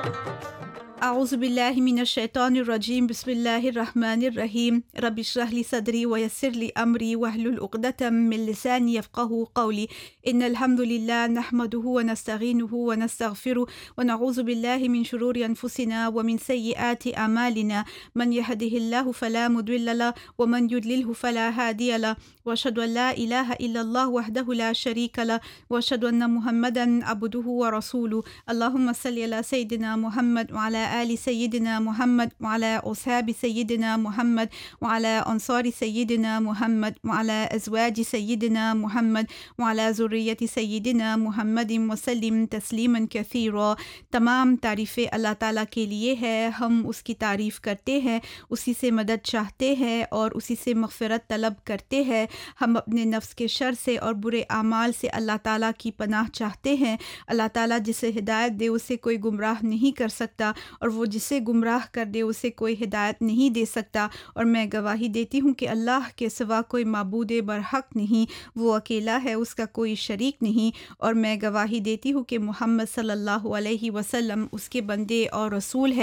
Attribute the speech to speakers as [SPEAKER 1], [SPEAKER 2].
[SPEAKER 1] आउज़ुबिल्लाहि मिनश्शैतानिर्रजीम बिस्मिल्लाहिर्रहमानिर्रहीम रब्बि इश्रह ली सदरी व यस्सिर ली अमरी वहलुल उक़दतम मिन लिसानी यफ़क़हू क़ौली इन्नल हम्दुलिल्लाह नहमदुहु व नस्तईनुहु व नस्तगफ़िरुह व नऊज़ु बिल्लाहि मिन शुरूरि अनफुसिना व मिन सय्यिआति अमालिना मन यहदिहिल्लाहु फला मुदिल्ल लहु व मन युद्लिलहु फला हादिय लहु व अशहदु अन ला इलाहा इल्लल्लाह वहदहु ला शरीका लहु व अशहदु अन्ना मुहम्मदन अब्दुहु व रसूलुहु अल्लाहुम्मा सल्लि अला सय्यिदिना मुहम्मद व अला आलि सय्यिदिना मुहम्मद व अला अस्हाबि सय्यिदिना मुहम्मद व अला अंसारि सय्यिदिना मुहम्मद व अला अज़वाजि सय्यिदिना मुहम्मद व अला ज़ुर्रिय्यति सय्यिदिना मुहम्मदिन व सल्लिम तस्लीमन कसीरा। तमाम तारीफ़ें अल्लाह ताला के लिए है, हम उसकी तारीफ़ करते हैं, उसी से मदद चाहते हैं और उसी से मग़फ़िरत तलब करते हैं। हम अपने नफ्स के शर से और बुरे आमाल से अल्लाह ताला की पनाह चाहते हैं। अल्लाह ताला जिसे हिदायत दे उसे कोई गुमराह नहीं कर सकता और वो जिसे गुमराह कर दे उसे कोई हिदायत नहीं दे सकता। और मैं गवाही देती हूँ कि अल्लाह के सिवा कोई माबूद बरहक नहीं, वो अकेला है, उसका कोई शरीक नहीं। और मैं गवाही देती हूँ कि मोहम्मद सल्लल्लाहु अलैहि वसल्लम उसके बंदे और रसूल है।